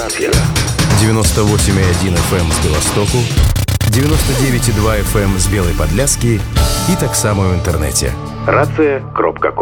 98,1 FM з Білостоку, 99,2 FM з Білої Подляски і так само в інтернеті. Рація.ком